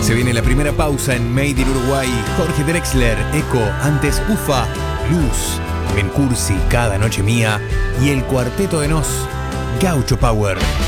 Se viene la primera pausa en Made in Uruguay. Jorge Drexler, Eco, antes Ufa, Luz, Ben Cursi, Cada Noche Mía y el Cuarteto de Nos, Gaucho Power.